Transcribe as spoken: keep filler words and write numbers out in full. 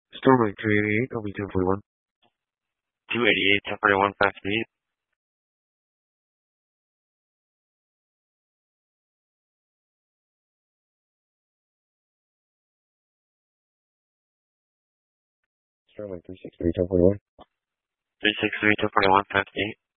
Starlink two eighty-eight, L B ten forty-one. two eighty-eight, ten forty-one, fast speed. Starlink three sixty-three, ten forty-one. three sixty-three, ten forty-one, fast speed.